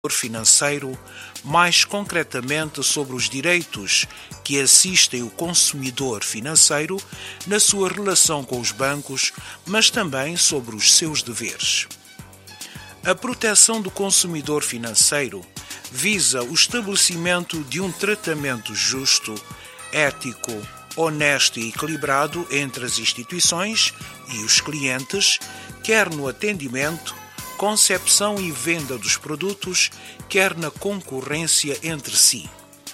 financeiro, mais concretamente sobre os direitos que assistem o consumidor financeiro na sua relação com os bancos, mas também sobre os seus deveres. A proteção do consumidor financeiro visa o estabelecimento de um tratamento justo, ético, honesto e equilibrado entre as instituições e os clientes, quer no atendimento, concepção e venda dos produtos, quer na concorrência entre si.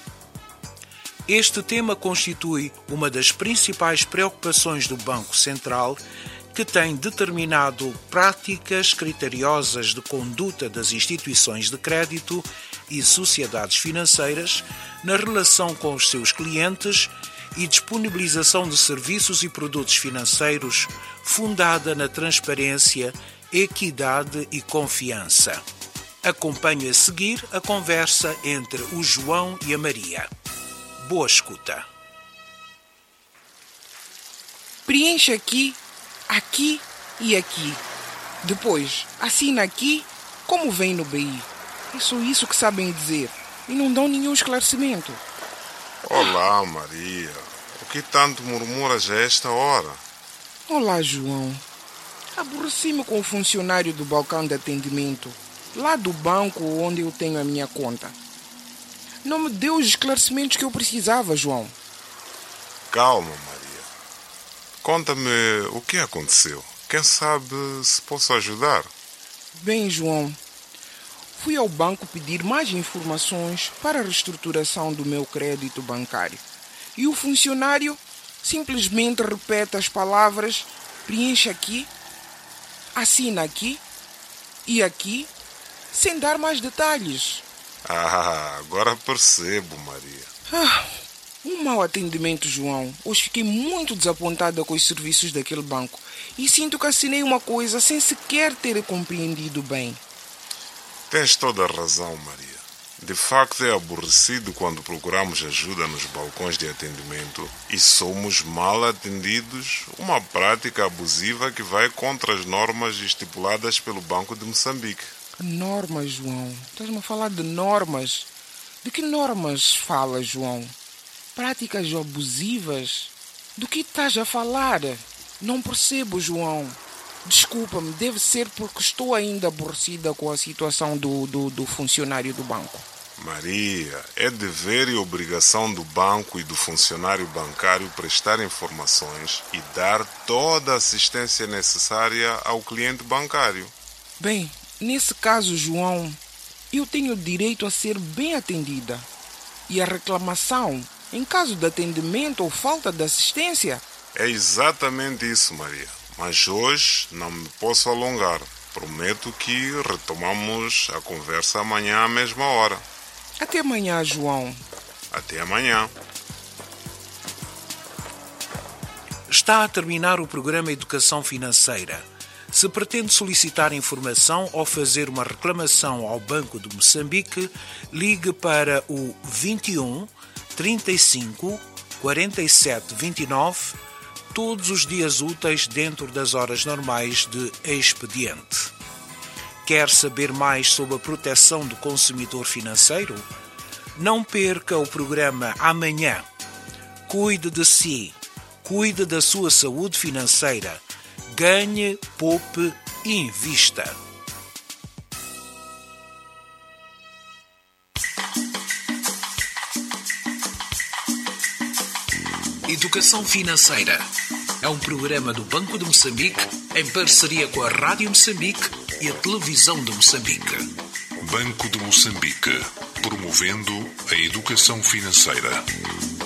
Este tema constitui uma das principais preocupações do Banco Central, que tem determinado práticas criteriosas de conduta das instituições de crédito e sociedades financeiras na relação com os seus clientes e disponibilização de serviços e produtos financeiros fundada na transparência, equidade e confiança. Acompanhe a seguir a conversa entre o João e a Maria. Boa escuta. Preencha aqui, aqui e aqui. Depois, assina aqui como vem no BI. É só isso que sabem dizer e não dão nenhum esclarecimento. Olá, Maria. O que tanto murmuras a esta hora? Olá, João. Aborreci-me com o funcionário do balcão de atendimento, lá do banco onde eu tenho a minha conta. Não me deu os esclarecimentos que eu precisava, João. Calma, Maria. Conta-me o que aconteceu. Quem sabe se posso ajudar? Bem, João, fui ao banco pedir mais informações para a reestruturação do meu crédito bancário. E o funcionário simplesmente repete as palavras: preencha aqui, assina aqui e aqui, sem dar mais detalhes. Agora percebo, Maria. Um mau atendimento, João. Hoje fiquei muito desapontada com os serviços daquele banco e sinto que assinei uma coisa sem sequer ter compreendido bem. Tens toda a razão, Maria. De facto é aborrecido quando procuramos ajuda nos balcões de atendimento e somos mal atendidos, uma prática abusiva que vai contra as normas estipuladas pelo Banco de Moçambique. Normas, João? Estás-me a falar de normas? De que normas fala, João? Práticas abusivas? Do que estás a falar? Não percebo, João. Desculpa-me, deve ser porque estou ainda aborrecida com a situação do funcionário do banco. Maria, é dever e obrigação do banco e do funcionário bancário prestar informações e dar toda a assistência necessária ao cliente bancário. Bem, nesse caso, João, eu tenho direito a ser bem atendida. E a reclamação, em caso de atendimento ou falta de assistência? É exatamente isso, Maria. Mas hoje não me posso alongar. Prometo que retomamos a conversa amanhã à mesma hora. Até amanhã, João. Até amanhã. Está a terminar o programa Educação Financeira. Se pretende solicitar informação ou fazer uma reclamação ao Banco de Moçambique, ligue para o 21 35 47 29 todos os dias úteis dentro das horas normais de expediente. Quer saber mais sobre a proteção do consumidor financeiro? Não perca o programa amanhã. Cuide de si, cuide da sua saúde financeira. Ganhe, poupe e invista. Educação Financeira é um programa do Banco de Moçambique em parceria com a Rádio Moçambique e a Televisão de Moçambique. Banco de Moçambique, promovendo a educação financeira.